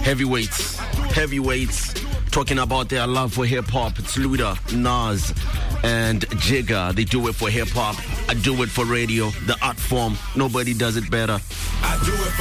Heavyweights talking about their love for hip-hop. It's Luda, Nas, and Jigga. They do it for hip-hop. I do it for radio, the art form. Nobody does it better. I do it for